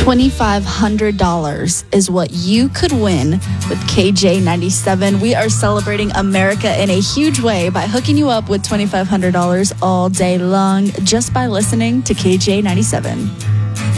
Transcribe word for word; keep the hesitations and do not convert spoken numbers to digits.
twenty-five hundred dollars is what you could win with K J ninety-seven. We are celebrating America in a huge way by hooking you up with twenty-five hundred dollars all day long just by listening to K J ninety-seven.